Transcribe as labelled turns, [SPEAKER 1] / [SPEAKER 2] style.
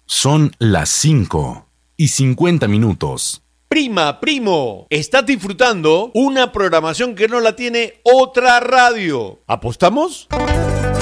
[SPEAKER 1] Son las 5:50.
[SPEAKER 2] Prima, primo, estás disfrutando una programación que no la tiene otra radio. ¿Apostamos?